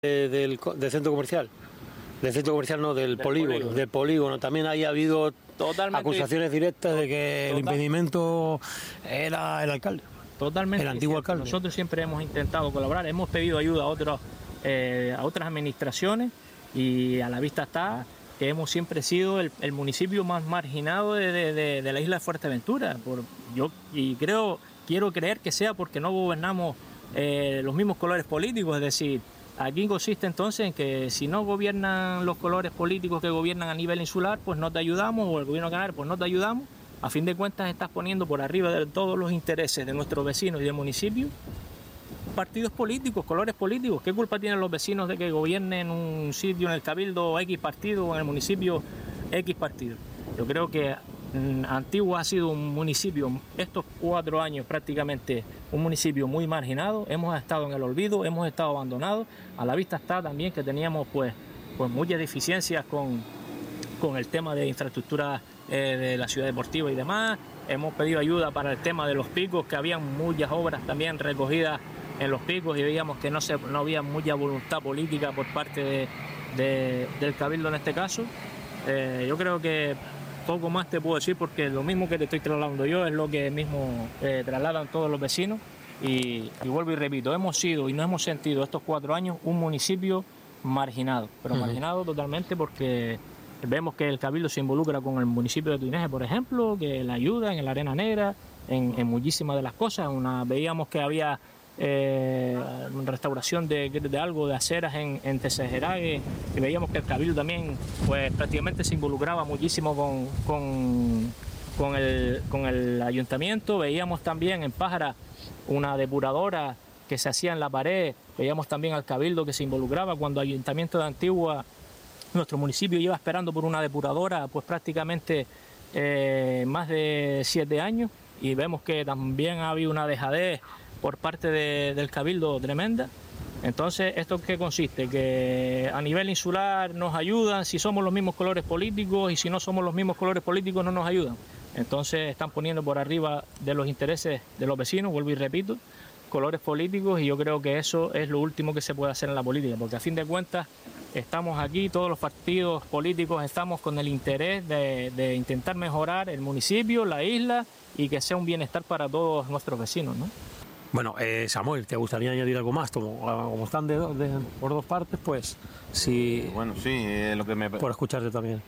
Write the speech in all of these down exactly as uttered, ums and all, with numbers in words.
de, del, del centro comercial. Del centro comercial no, del, del polígono, polígono. Del polígono. También ahí ha habido Totalmente acusaciones directas de que Total. el impedimento era el alcalde. Totalmente. El antiguo cierto. alcalde. Nosotros siempre hemos intentado colaborar, hemos pedido ayuda a, otros, eh, a otras administraciones y a la vista está que hemos siempre sido el, el municipio más marginado de, de, de, de la isla de Fuerteventura. Por, yo, y creo, quiero creer que sea porque no gobernamos eh, los mismos colores políticos, es decir, aquí consiste entonces en que si no gobiernan los colores políticos que gobiernan a nivel insular, pues no te ayudamos, o el gobierno canario, pues no te ayudamos. A fin de cuentas estás poniendo por arriba de todos los intereses de nuestros vecinos y del municipio partidos políticos, colores políticos. ¿Qué culpa tienen los vecinos de que gobiernen un sitio en el Cabildo X partido o en el municipio X partido? Yo creo que mmm, Antigua ha sido un municipio, estos cuatro años prácticamente, un municipio muy marginado. Hemos estado en el olvido, hemos estado abandonados. A la vista está también que teníamos pues, pues muchas deficiencias con, con el tema de infraestructura eh, de la ciudad deportiva y demás. Hemos pedido ayuda para el tema de los picos, que habían muchas obras también recogidas en los picos y veíamos que no, se, no había mucha voluntad política por parte de, de, del Cabildo en este caso. Eh, yo creo que poco más te puedo decir porque lo mismo que te estoy trasladando yo es lo que mismo eh, trasladan todos los vecinos y, y vuelvo y repito, hemos sido y nos hemos sentido estos cuatro años un municipio marginado, pero uh-huh. marginado totalmente porque vemos que el Cabildo se involucra con el municipio de Tuineje, por ejemplo, que la ayuda en la Arena Negra, en, en muchísimas de las cosas. Una, veíamos que había Eh, restauración de, de algo de aceras en, en Tesejerague, y veíamos que el Cabildo también pues prácticamente se involucraba muchísimo con, con, con, el, con el ayuntamiento. Veíamos también en Pájara una depuradora que se hacía en la pared, veíamos también al Cabildo que se involucraba cuando el Ayuntamiento de Antigua, nuestro municipio, lleva esperando por una depuradora pues prácticamente eh, más de siete años, y vemos que también ha habido una dejadez por parte de, del Cabildo tremenda. Entonces, ¿esto qué consiste? Que a nivel insular nos ayudan si somos los mismos colores políticos, y si no somos los mismos colores políticos no nos ayudan. Entonces están poniendo por arriba de los intereses de los vecinos, vuelvo y repito, colores políticos, y yo creo que eso es lo último que se puede hacer en la política, porque a fin de cuentas estamos aquí, todos los partidos políticos estamos con el interés de, de intentar mejorar el municipio, la isla, y que sea un bienestar para todos nuestros vecinos, ¿no? Bueno, eh, Samuel, ¿te gustaría añadir algo más? Como, como están de, de, por dos partes, pues sí. Bueno, sí, eh, lo que me... Por escucharte también.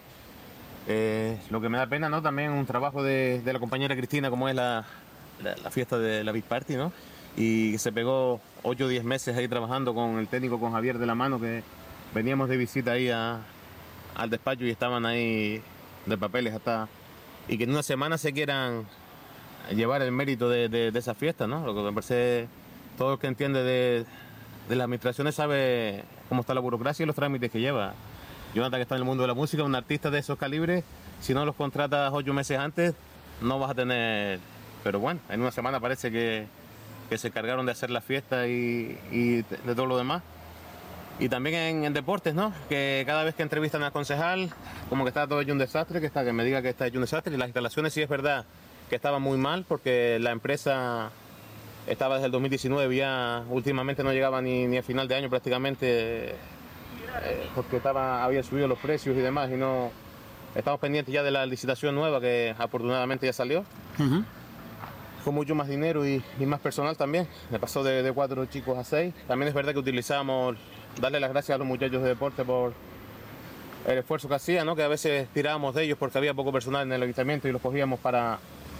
Eh, lo que me da pena, ¿no? También un trabajo de, de la compañera Cristina, como es la, la, la fiesta de la Beach Party, ¿no? Y se pegó ocho o diez meses ahí trabajando con el técnico, con Javier de la Mano, que veníamos de visita ahí a, al despacho y estaban ahí de papeles hasta... Y que en una semana se quieran llevar el mérito de, de, de esa fiesta, ¿no? Lo que me parece, todo el que entiende de, de las administraciones sabe cómo está la burocracia y los trámites que lleva. Jonathan, que está en el mundo de la música, un artista de esos calibres, si no los contratas ocho meses antes, no vas a tener... Pero bueno, en una semana parece que, que se cargaron de hacer la fiesta y, y de todo lo demás. Y también en, en deportes, ¿no? Que cada vez que entrevistan al concejal, como que está todo hecho un desastre, que, está, que me diga que está hecho un desastre. Y las instalaciones sí es verdad que estaban muy mal, porque la empresa estaba desde el dos mil diecinueve, ya últimamente no llegaba ni, ni a final de año prácticamente, eh, porque estaba, había subido los precios y demás, y no estamos pendientes ya de la licitación nueva que afortunadamente ya salió. Uh-huh. Con mucho más dinero y, y más personal también. Le pasó de, de cuatro chicos a seis. También es verdad que utilizamos, darle las gracias a los muchachos de deporte por el esfuerzo que hacían, ¿no? Que a veces tirábamos de ellos porque había poco personal en el ayuntamiento y los cogíamos para,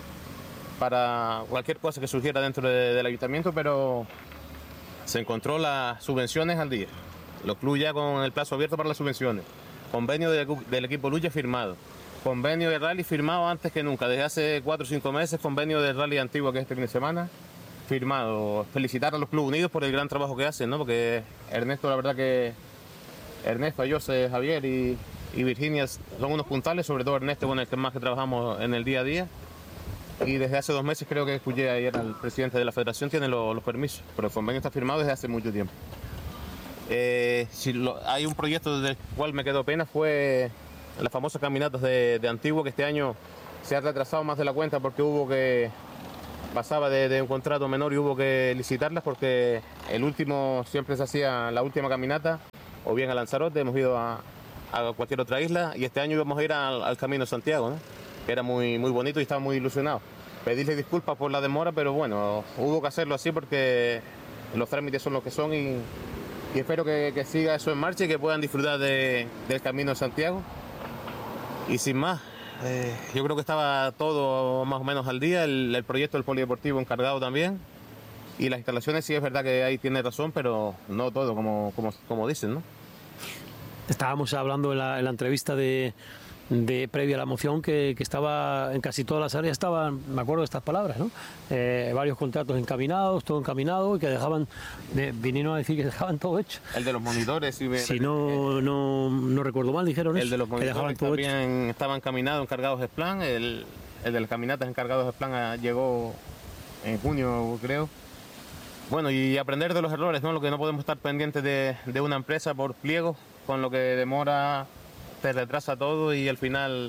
para cualquier cosa que surgiera dentro de, del ayuntamiento, pero se encontró las subvenciones al día. Los clubes ya con el plazo abierto para las subvenciones. Convenio de, del equipo Lucha firmado. Convenio de rally firmado antes que nunca, desde hace cuatro o cinco meses, convenio de rally Antigua, que es este fin de semana, firmado. Felicitar a los Clubes Unidos por el gran trabajo que hacen, ¿no? Porque Ernesto, la verdad que Ernesto, José, Javier y, y Virginia son unos puntales, sobre todo Ernesto, con el que más que trabajamos en el día a día. Y desde hace dos meses, creo que escuché ayer al presidente de la federación, tiene lo, los permisos, pero el convenio está firmado desde hace mucho tiempo. Eh, si lo, hay un proyecto del cual me quedó pena, fue las famosas caminatas de, de Antigua, que este año se ha retrasado más de la cuenta porque hubo que pasaba de, de un contrato menor y hubo que licitarlas porque el último siempre se hacía la última caminata o bien a Lanzarote, hemos ido a, a cualquier otra isla y este año íbamos a ir al, al Camino de Santiago, ¿no? Que era muy, muy bonito y estaba muy ilusionado. Pedirle disculpas por la demora, pero bueno, hubo que hacerlo así porque los trámites son los que son y, y espero que, que siga eso en marcha y que puedan disfrutar de, del Camino de Santiago. Y sin más, eh, yo creo que estaba todo más o menos al día, el, el proyecto del polideportivo encargado también. Y las instalaciones sí es verdad que ahí tiene razón, pero no todo, como, como, como dicen, ¿no? Estábamos hablando en la, en la entrevista de... de previa a la moción que, que estaba en casi todas las áreas estaban, me acuerdo de estas palabras, ¿no? Eh, varios contratos encaminados, todo encaminado y que dejaban, de, vinieron a decir que dejaban todo hecho. El de los monitores, si, me, si no, no, no recuerdo mal, dijeron el eso, de los monitores que dejaban todo también hecho. Estaba encaminado, encargados de plan, el, el de las caminatas encargados de plan a, llegó en junio, creo. Bueno, y aprender de los errores, ¿no? Lo que no podemos estar pendientes de, de una empresa por pliego, con lo que demora, te retrasa todo y al final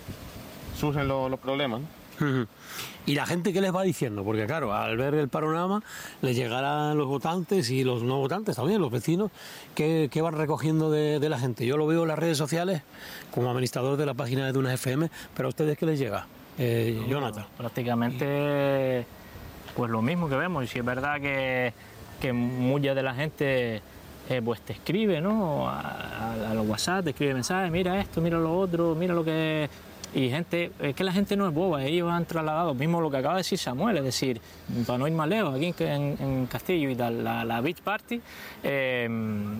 surgen lo, los problemas, ¿no? Uh-huh. ¿Y la gente qué les va diciendo? Porque claro, al ver el panorama les llegarán los votantes y los no votantes también, los vecinos, ¿qué, qué van recogiendo de, de la gente? Yo lo veo en las redes sociales como administrador de la página de Dunas F M, pero ¿a ustedes qué les llega? Eh, no, Jonathan. Prácticamente pues lo mismo que vemos, y si es verdad que, que mucha de la gente... Eh, pues te escribe, ¿no? A, a, a los WhatsApp, te escribe mensajes, mira esto, mira lo otro, mira lo que... Y gente, es que la gente no es boba, ellos han trasladado, mismo lo que acaba de decir Samuel, es decir, para no ir más lejos, aquí en, en Castillo y tal, la, la Beach Party, eh,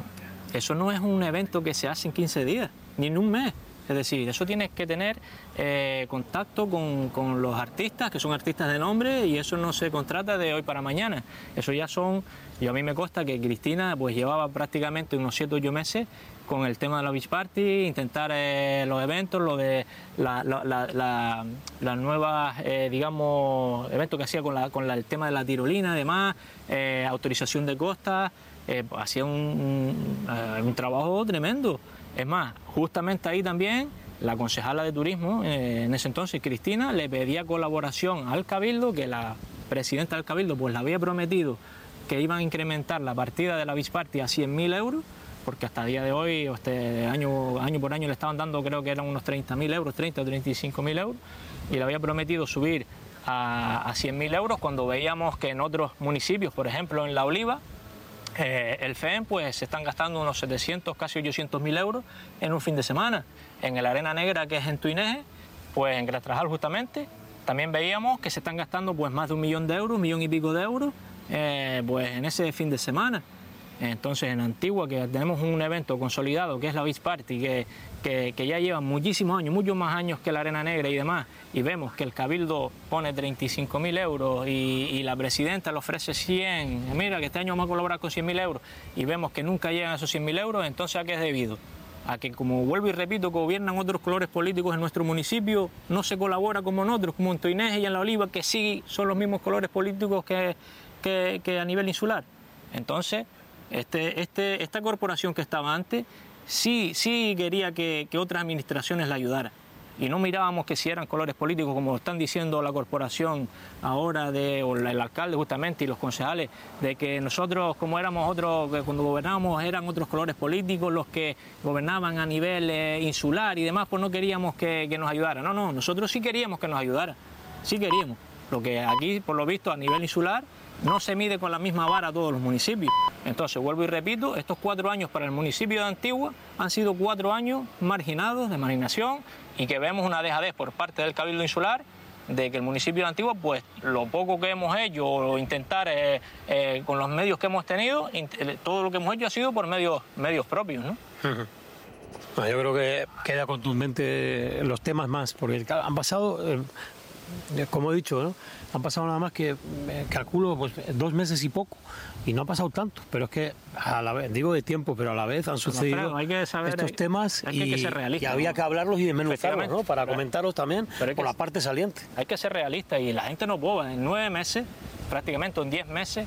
eso no es un evento que se hace en quince días, ni en un mes. Es decir, eso tienes que tener eh, contacto con, con los artistas, que son artistas de nombre, y eso no se contrata de hoy para mañana. Eso ya son, y a mí me consta que Cristina pues llevaba prácticamente unos siete o ocho meses con el tema de la Beach Party, intentar eh, los eventos, lo de las la, la, la, la nuevas, eh, digamos, eventos que hacía con, la, con la, el tema de la tirolina, además, eh, autorización de costas, eh, pues hacía un, un, un trabajo tremendo. Es más, justamente ahí también la concejala de turismo, eh, en ese entonces, Cristina, le pedía colaboración al Cabildo, que la presidenta del Cabildo pues le había prometido que iban a incrementar la partida de la Beach Party a cien mil euros, porque hasta el día de hoy, este año, año por año, le estaban dando, creo que eran unos treinta mil euros, treinta o treinta y cinco mil euros, y le había prometido subir a, a cien mil euros cuando veíamos que en otros municipios, por ejemplo en La Oliva, Eh, el F E M pues se están gastando unos setecientos, casi ochocientos mil euros en un fin de semana. En el Arena Negra, que es en Tuineje, pues en Grastrajal justamente, también veíamos que se están gastando pues más de un millón de euros, un millón y pico de euros, eh, pues en ese fin de semana. Entonces en Antigua, que tenemos un evento consolidado que es la Beach Party, que, que, que ya lleva muchísimos años, muchos más años que la Arena Negra y demás, y vemos que el Cabildo pone treinta y cinco mil euros y, y la presidenta le ofrece cien, mira que este año vamos a colaborar con cien mil euros, y vemos que nunca llegan a esos cien mil euros, entonces ¿a qué es debido? A que, como vuelvo y repito, gobiernan otros colores políticos en nuestro municipio, no se colabora como en otros, como en Tuineje y en La Oliva, que sí son los mismos colores políticos que, que, que a nivel insular. Entonces, Este, este, esta corporación que estaba antes sí, sí quería que, que otras administraciones la ayudaran, y no mirábamos que si eran colores políticos, como están diciendo la corporación ahora, de, o el alcalde justamente y los concejales, de que nosotros, como éramos otros, que cuando gobernábamos eran otros colores políticos los que gobernaban a nivel eh, insular y demás, pues no queríamos que, que nos ayudara. No, no, nosotros sí queríamos que nos ayudara, sí queríamos. Lo que aquí, por lo visto, a nivel insular, no se mide con la misma vara a todos los municipios. Entonces, vuelvo y repito, estos cuatro años para el municipio de Antigua han sido cuatro años marginados, de marginación, y que vemos una dejadez por parte del Cabildo Insular de que el municipio de Antigua, pues lo poco que hemos hecho, o intentar eh, eh, con los medios que hemos tenido, todo lo que hemos hecho ha sido por medios, medios propios, ¿no? Uh-huh. Bueno, yo creo que queda contundente los temas más, porque han pasado... Eh, como he dicho, ¿no? Han pasado nada más que, eh, calculo, pues dos meses y poco, y no ha pasado tanto, pero es que a la vez, digo de tiempo, pero a la vez han sucedido Alfredo, hay que saber, estos hay, temas hay que y, que ser realista, y había ¿no? que hablarlos y desmenuzarlos, ¿no? Para comentarlos también por que, la parte saliente. Hay que ser realista, y la gente no es boba. En nueve meses, prácticamente en diez meses,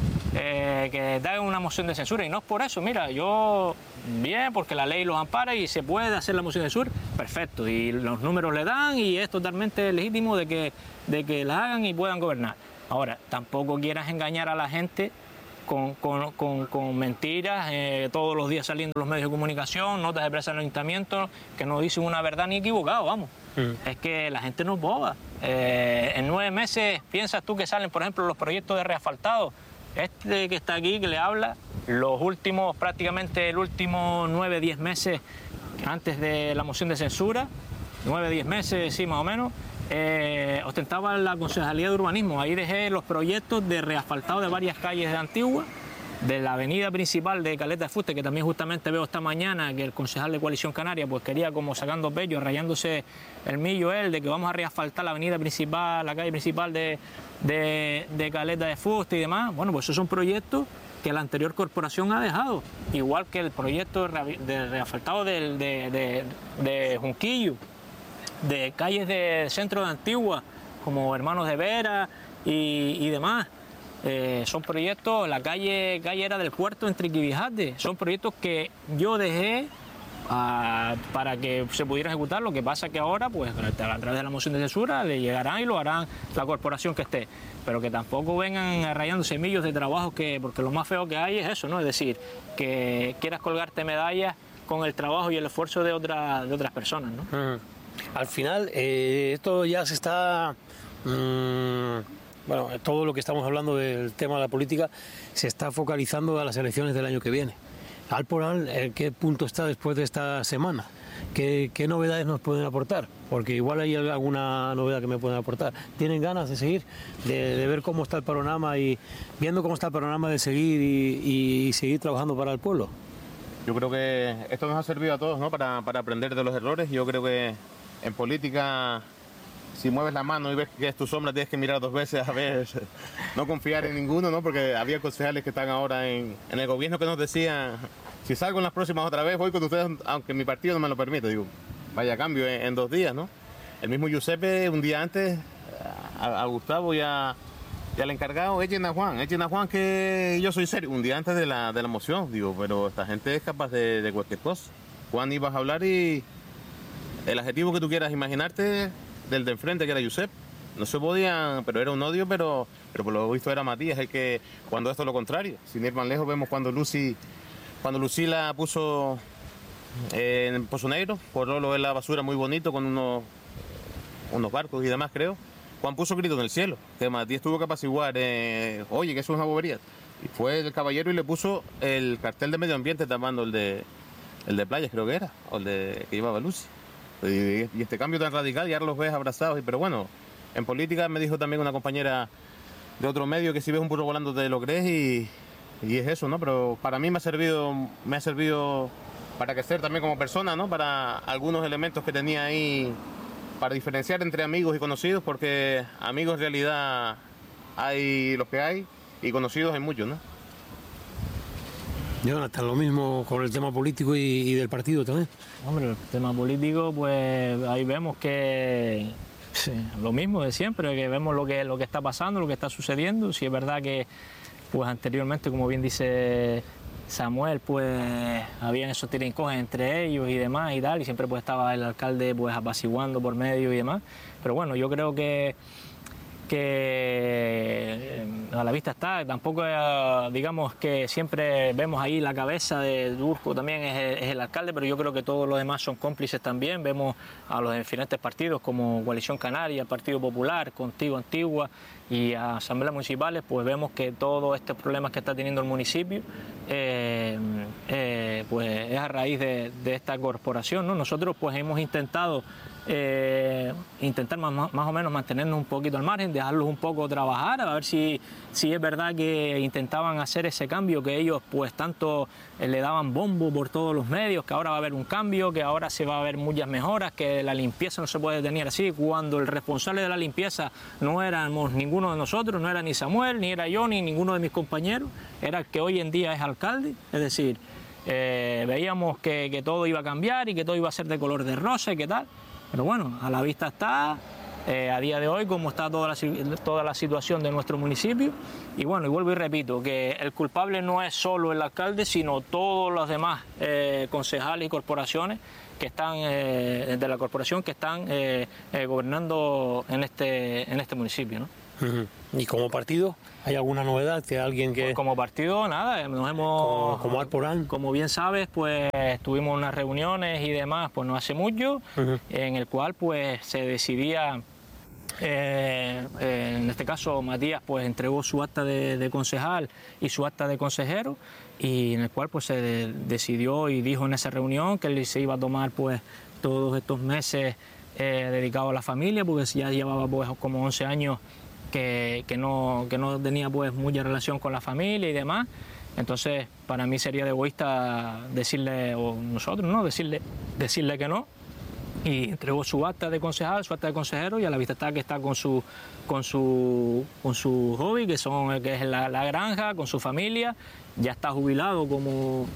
eh, que da una moción de censura, y no es por eso. Mira, yo bien, porque la ley los ampara y se puede hacer la moción de censura, perfecto, y los números le dan y es totalmente legítimo de que, de que la hagan y puedan gobernar. Ahora, tampoco quieras engañar a la gente con, con, con, con mentiras, eh, todos los días saliendo los medios de comunicación, notas de prensa del ayuntamiento, que no dicen una verdad ni equivocado, vamos. Mm. Es que la gente no es boba. Eh, en nueve meses, piensas tú que salen, por ejemplo, los proyectos de reasfaltado. Este que está aquí, que le habla, los últimos, prácticamente el último nueve, diez meses antes de la moción de censura, nueve, diez meses, sí, más o menos, eh, ostentaba la Concejalía de Urbanismo. Ahí dejé los proyectos de reasfaltado de varias calles de Antigua, de la avenida principal de Caleta de Fuste, que también justamente veo esta mañana que el concejal de Coalición Canaria pues quería como sacando bello, rayándose el millo él, de que vamos a reasfaltar la avenida principal, la calle principal de, de, de Caleta de Fuste y demás. Bueno, pues esos son proyectos que la anterior corporación ha dejado, igual que el proyecto de reasfaltado de, de, de, de Junquillo, de calles del centro de Antigua, como Hermanos de Vera y, y demás. Eh, son proyectos, la calle, calle era del puerto en Triquibijate, son proyectos que yo dejé a, para que se pudieran ejecutar. Lo que pasa que ahora, pues a través de la moción de censura, le llegarán y lo harán la corporación que esté, pero que tampoco vengan rayando semillos de trabajo, que, porque lo más feo que hay es eso, ¿no? Es decir, que quieras colgarte medallas con el trabajo y el esfuerzo de, otra, de otras personas, ¿no? Mm. Al final, eh, esto ya se está... Mmm... Bueno, todo lo que estamos hablando del tema de la política se está focalizando a las elecciones del año que viene. Alporal, ¿en qué punto está después de esta semana? ¿Qué, qué novedades nos pueden aportar? Porque igual hay alguna novedad que me pueden aportar. ¿Tienen ganas de seguir, de, de ver cómo está el panorama y viendo cómo está el panorama de seguir y, y, y seguir trabajando para el pueblo? Yo creo que esto nos ha servido a todos, ¿no? para, para aprender de los errores. Yo creo que en política... Si mueves la mano y ves que es tu sombra, tienes que mirar dos veces a ver, no confiar en ninguno, ¿no? Porque había concejales que están ahora en, en el gobierno que nos decían, si salgo en las próximas otra vez, voy con ustedes, aunque mi partido no me lo permita. Digo, vaya cambio en, en dos días, ¿no? El mismo Giuseppe, un día antes, a, a Gustavo y, a, y al encargado, echen a Juan, echen a Juan que yo soy serio. Un día antes de la, de la moción, digo, pero esta gente es capaz de, de cualquier cosa. Juan, ibas a hablar y el adjetivo que tú quieras imaginarte... del de enfrente, que era Giuseppe, no se podían, pero era un odio, pero, pero por lo visto era Matías el que, cuando esto es lo contrario. Sin ir más lejos, vemos cuando Lucy, cuando Lucila puso eh, en Pozo Negro, por lo de la basura muy bonito, con unos, unos barcos y demás, creo. Juan puso grito en el cielo, que Matías tuvo que apaciguar, eh, oye, que eso es una bobería. Y fue el caballero y le puso el cartel de medio ambiente tapando el de, el de playas, creo que era, o el de que llevaba Lucy. Y este cambio tan radical, y ahora los ves abrazados. Pero bueno, en política me dijo también una compañera de otro medio que si ves un burro volando te lo crees, y, y es eso, ¿no? Pero para mí me ha servido, me ha servido para crecer también como persona, ¿no? Para algunos elementos que tenía ahí, para diferenciar entre amigos y conocidos, porque amigos en realidad hay los que hay y conocidos hay muchos, ¿no? Jonathan, lo mismo con el tema político y, y del partido también. Hombre, el tema político, pues ahí vemos que sí, lo mismo de siempre, que vemos lo que, lo que está pasando, lo que está sucediendo. Si es verdad que pues anteriormente, como bien dice Samuel, pues habían esos tirincojes entre ellos y demás y tal, y siempre pues estaba el alcalde pues apaciguando por medio y demás. Pero bueno, yo creo que que a la vista está, tampoco digamos que siempre vemos ahí la cabeza de Durco, también es el, es el alcalde, pero yo creo que todos los demás son cómplices también. Vemos a los diferentes partidos como Coalición Canaria, Partido Popular, Contigo Antigua y a asambleas municipales, pues vemos que todos estos problemas que está teniendo el municipio eh, eh, pues es a raíz de, de esta corporación, ¿no? Nosotros pues hemos intentado Eh, intentar más, más o menos mantenernos un poquito al margen, dejarlos un poco trabajar, a ver si, si es verdad que intentaban hacer ese cambio que ellos pues tanto eh, le daban bombo por todos los medios, que ahora va a haber un cambio, que ahora se va a ver muchas mejoras, que la limpieza no se puede tener así, cuando el responsable de la limpieza no éramos ninguno de nosotros, no era ni Samuel, ni era yo, ni ninguno de mis compañeros, era el que hoy en día es alcalde. Es decir, eh, veíamos que, que todo iba a cambiar y que todo iba a ser de color de rosa y qué tal. Pero bueno, a la vista está, eh, a día de hoy, cómo está toda la, toda la situación de nuestro municipio. Y bueno, y vuelvo y repito, que el culpable no es solo el alcalde, sino todos los demás eh, concejales y corporaciones que están, eh, de la corporación, que están eh, eh, gobernando en este, en este municipio, ¿no? Uh-huh. ¿Y como partido? ¿Hay alguna novedad? ¿Que alguien que...? Pues como partido, nada, nos hemos... Como, como Alporán. Como bien sabes, pues tuvimos unas reuniones y demás, pues no hace mucho, uh-huh. en el cual pues se decidía... Eh, eh, en este caso Matías pues entregó su acta de, de concejal y su acta de consejero, y en el cual pues se de, decidió y dijo en esa reunión que él se iba a tomar pues todos estos meses eh, dedicados a la familia, porque ya llevaba pues como once años que, que, no, que no tenía pues mucha relación con la familia y demás. Entonces para mí sería de egoísta decirle, o nosotros no, decirle, decirle que no. Y entregó su acta de concejal, su acta de consejero, y a la vista está que está con su con su con su hobby, que son que es la, la granja, con su familia. Ya está jubilado como,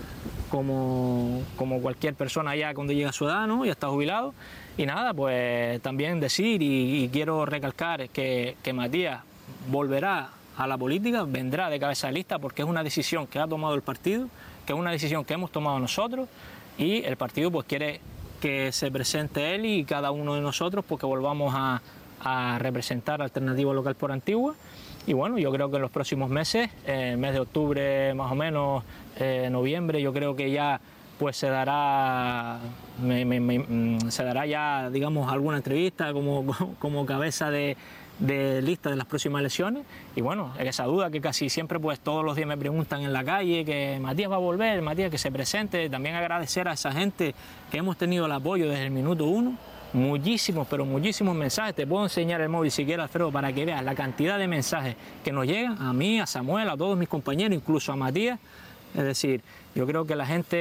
como, como cualquier persona ya cuando llega a su edad, ¿no? Ya está jubilado. Y nada, pues también decir, y, y quiero recalcar que, que Matías volverá a la política, vendrá de cabeza de lista, porque es una decisión que ha tomado el partido, que es una decisión que hemos tomado nosotros, y el partido pues quiere que se presente él y cada uno de nosotros, porque volvamos a, a representar Alternativa Local por Antigua. Y bueno, yo creo que en los próximos meses, eh, mes de octubre más o menos, eh, noviembre, yo creo que ya pues se dará me, me, me, se dará ya, digamos, alguna entrevista como, como cabeza de, de lista de las próximas elecciones. Y bueno, esa duda que casi siempre pues todos los días me preguntan en la calle, que Matías va a volver, Matías que se presente. También agradecer a esa gente que hemos tenido el apoyo desde el minuto uno. Muchísimos, pero muchísimos mensajes. Te puedo enseñar el móvil si quieres, Alfredo, para que veas la cantidad de mensajes que nos llegan a mí, a Samuel, a todos mis compañeros, incluso a Matías. Es decir, yo creo que la gente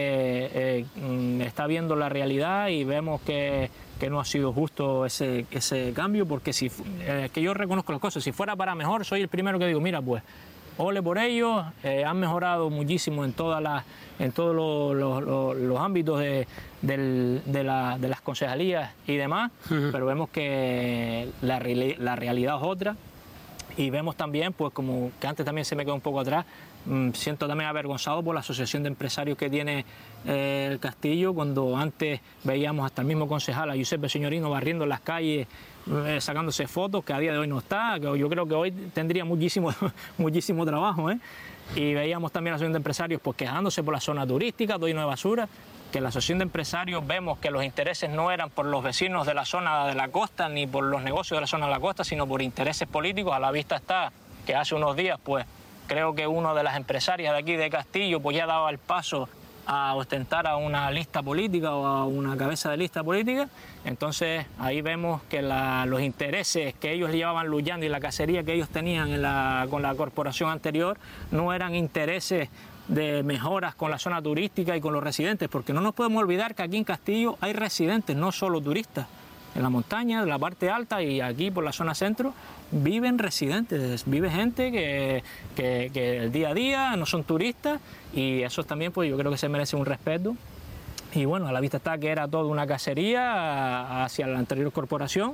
eh, está viendo la realidad y vemos que, que no ha sido justo ese, ese cambio, porque si eh, que yo reconozco las cosas, si fuera para mejor, soy el primero que digo, mira, pues ole por ellos, eh, han mejorado muchísimo en todas las en todos los, los, los, los ámbitos de, del, de, la, de las concejalías y demás, uh-huh. Pero vemos que la, la realidad es otra. Y vemos también, pues como que antes también se me quedó un poco atrás, mmm, siento también avergonzado por la asociación de empresarios que tiene eh, el Castillo, cuando antes veíamos hasta el mismo concejal, a Giuseppe Signorino, barriendo las calles, eh, sacándose fotos, que a día de hoy no está, que yo creo que hoy tendría muchísimo, muchísimo trabajo, ¿eh? Y veíamos también a la asociación de empresarios pues quejándose por la zona turística, todo lleno de basura, que la asociación de empresarios vemos que los intereses no eran por los vecinos de la zona de la costa ni por los negocios de la zona de la costa, sino por intereses políticos. A la vista está que hace unos días pues creo que una de las empresarias de aquí de Castillo pues ya daba el paso a ostentar a una lista política o a una cabeza de lista política. Entonces ahí vemos que la, los intereses que ellos llevaban luchando y la cacería que ellos tenían en la, con la corporación anterior no eran intereses de mejoras con la zona turística y con los residentes, porque no nos podemos olvidar que aquí en Castillo hay residentes, no solo turistas. En la montaña, en la parte alta y aquí por la zona centro viven residentes, vive gente que, que, que el día a día no son turistas, y eso también pues yo creo que se merece un respeto. Y bueno, a la vista está que era toda una cacería hacia la anterior corporación,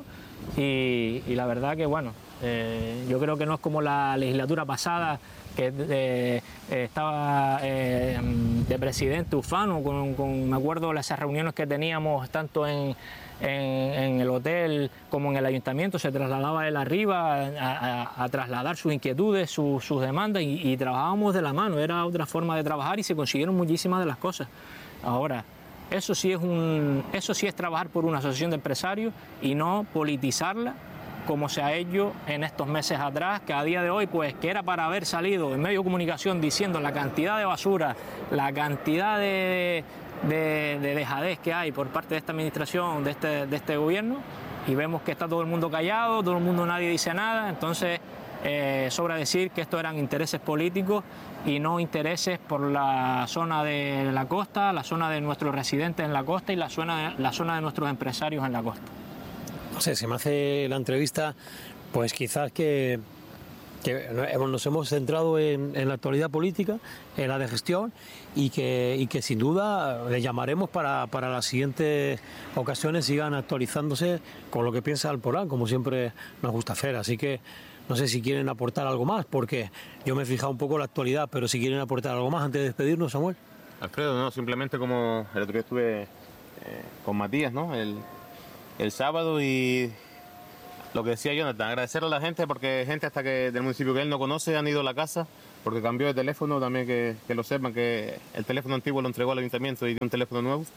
y, y la verdad que bueno, eh, yo creo que no es como la legislatura pasada, que eh, estaba eh, de presidente Ufano, con, con, me acuerdo de esas reuniones que teníamos tanto en, en, en el hotel como en el ayuntamiento, se trasladaba él arriba a, a, a trasladar sus inquietudes, su, sus demandas, y, y trabajábamos de la mano, era otra forma de trabajar y se consiguieron muchísimas de las cosas. Ahora, eso sí es, un, eso sí es trabajar por una asociación de empresarios y no politizarla, como se ha hecho en estos meses atrás, que a día de hoy, pues, que era para haber salido en medio de comunicación diciendo la cantidad de basura, la cantidad de, de, de dejadez que hay por parte de esta administración, de este, de este gobierno, y vemos que está todo el mundo callado, todo el mundo, nadie dice nada. Entonces, eh, sobra decir que estos eran intereses políticos y no intereses por la zona de la costa, la zona de nuestros residentes en la costa y la zona, la zona de nuestros empresarios en la costa. No sé, se me hace la entrevista, pues quizás que, que nos hemos centrado en, en la actualidad política, en la de gestión, y que, y que sin duda le llamaremos para, para las siguientes ocasiones sigan actualizándose con lo que piensa Alporán, como siempre nos gusta hacer. Así que no sé si quieren aportar algo más, porque yo me he fijado un poco en la actualidad, pero si quieren aportar algo más antes de despedirnos, Samuel. Alfredo, no, simplemente como el otro día estuve eh, con Matías, ¿no? El, el sábado, y lo que decía Jonathan, agradecerle a la gente, porque gente hasta que del municipio que él no conoce han ido a la casa, porque cambió de teléfono, también que, que lo sepan, que el teléfono antiguo lo entregó al ayuntamiento y dio un teléfono nuevo,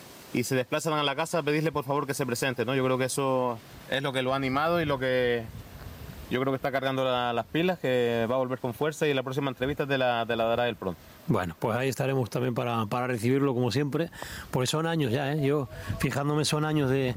y se desplazan a la casa a pedirle por favor que se presente, ¿no? Yo creo que eso es lo que lo ha animado y lo que yo creo que está cargando la, las pilas, que va a volver con fuerza, y la próxima entrevista te la, te la dará él pronto. Bueno, pues ahí estaremos también para, para recibirlo como siempre, porque son años ya, ¿eh? Yo fijándome son años de,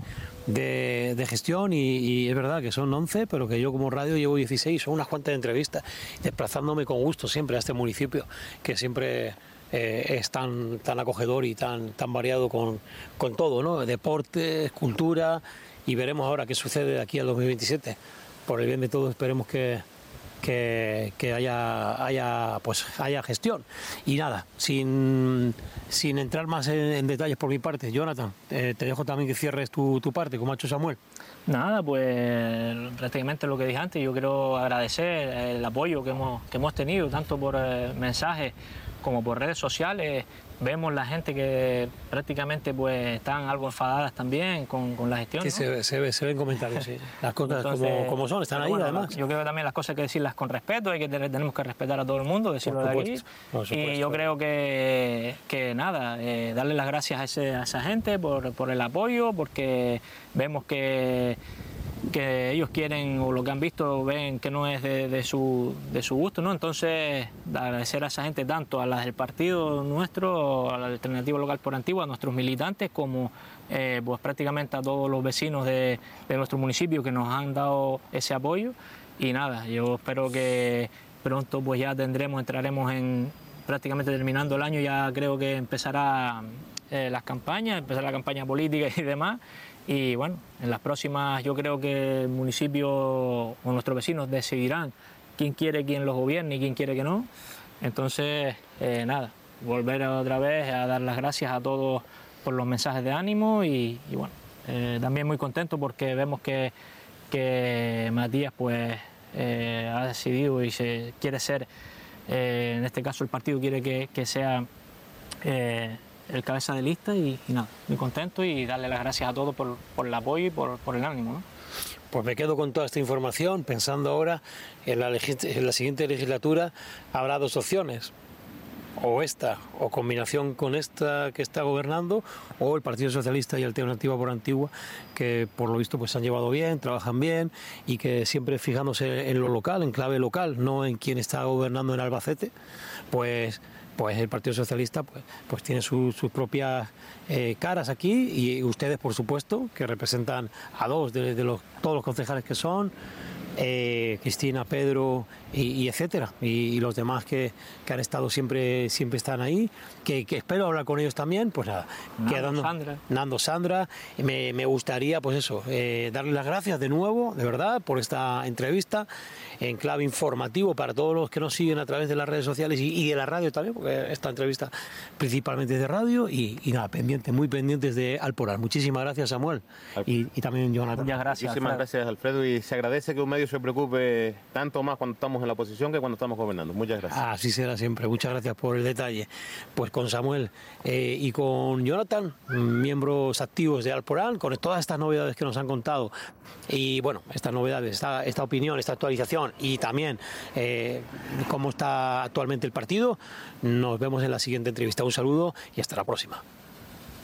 de, de gestión y, y es verdad que son once, pero que yo como radio llevo dieciséis, son unas cuantas entrevistas, desplazándome con gusto siempre a este municipio, que siempre eh, es tan, tan acogedor y tan, tan variado con, con todo, ¿no? Deportes, cultura, y veremos ahora qué sucede de aquí al dos mil veintisiete. Por el bien de todos esperemos que Que, que haya, haya, pues, haya gestión. Y nada, sin, sin entrar más en, en detalles por mi parte, Jonathan, eh, te dejo también que cierres tu, tu parte, como ha hecho Samuel. Nada, pues prácticamente lo que dije antes, yo quiero agradecer el apoyo que hemos, que hemos tenido, tanto por eh, mensajes como por redes sociales. Vemos la gente que prácticamente pues están algo enfadadas también con, con la gestión, Sí, ¿no? se, se, ve, se ven comentarios, sí. Las cosas Entonces, como, como son, están ahí bueno, además. Yo creo que también las cosas hay que decirlas con respeto, hay que tener, tenemos que respetar a todo el mundo, decirlo de aquí. Y yo creo que, que nada, eh, darle las gracias a, ese, a esa gente por, por el apoyo, porque vemos que que ellos quieren, o lo que han visto, ven que no es de, de, su, de su gusto, ¿no? Entonces, agradecer a esa gente, tanto a las del partido nuestro, a la Alternativa Local por Antigua, a nuestros militantes, como eh, pues prácticamente a todos los vecinos de, de nuestro municipio que nos han dado ese apoyo. Y nada, yo espero que pronto pues ya tendremos, entraremos en, prácticamente terminando el año, ya creo que empezará eh, las campañas, empezará la campaña política y demás. Y bueno, en las próximas yo creo que el municipio o nuestros vecinos decidirán quién quiere quién los gobierne y quién quiere que no. Entonces, eh, nada, volver otra vez a dar las gracias a todos por los mensajes de ánimo y, y bueno, eh, también muy contento porque vemos que, que Matías pues eh, ha decidido y se quiere ser, eh, en este caso el partido quiere que, que sea eh, el cabeza de lista y, y nada, muy contento y darle las gracias a todos por, por el apoyo y por, por el ánimo, ¿no? Pues me quedo con toda esta información, pensando ahora en la, en la siguiente legislatura habrá dos opciones, o esta, o combinación con esta que está gobernando, o el Partido Socialista y Alternativa por Antigua, que por lo visto pues se han llevado bien, trabajan bien y que siempre fijándose en lo local, en clave local, no en quién está gobernando en Albacete, pues pues el Partido Socialista pues, pues tiene su, sus propias eh, caras aquí y ustedes, por supuesto, que representan a dos de, de los, todos los concejales que son, eh, Cristina, Pedro y, y etcétera, y, y los demás que, que han estado siempre siempre están ahí, que, que espero hablar con ellos también, pues nada, Nando, quedando, Sandra. Nando, Sandra, me, me gustaría pues eso, eh, darle las gracias de nuevo, de verdad, por esta entrevista en clave informativo para todos los que nos siguen a través de las redes sociales y, y de la radio también, porque esta entrevista principalmente es de radio y, y nada, pendientes, muy pendientes de Alporal. Muchísimas gracias, Samuel, y, y también Jonathan. Muchas gracias. Muchísimas Alfredo. gracias, Alfredo, y se agradece que un medio se preocupe tanto más cuando estamos en la oposición que cuando estamos gobernando. Muchas gracias. Así será siempre. Muchas gracias por el detalle. Pues con Samuel eh, y con Jonathan, miembros activos de Alporal, con todas estas novedades que nos han contado y bueno, estas novedades, esta, esta opinión, esta actualización y también eh, cómo está actualmente el partido, nos vemos en la siguiente entrevista. Un saludo y hasta la próxima.